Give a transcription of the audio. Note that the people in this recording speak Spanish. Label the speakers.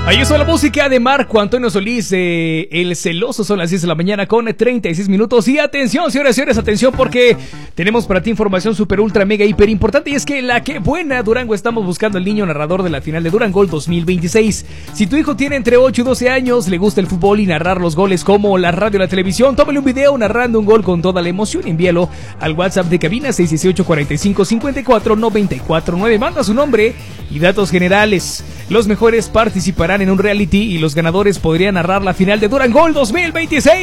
Speaker 1: Ahí está la música de Marco Antonio Solís, El Celoso. Son las 10 de la mañana con 36 minutos. Y atención, señoras y señores, atención, porque tenemos para ti información super, ultra, mega, hiper importante. Y es que la que buena, Durango, estamos buscando al niño narrador de la final de Durangol 2026. Si tu hijo tiene entre 8 y 12 años, le gusta el fútbol y narrar los goles como la radio y la televisión, tómale un video narrando un gol con toda la emoción y envíalo al WhatsApp de cabina 618-45-54-949. Manda su nombre y datos generales. Los mejores participarán en un reality y los ganadores podrían narrar la final de Durangol 2026.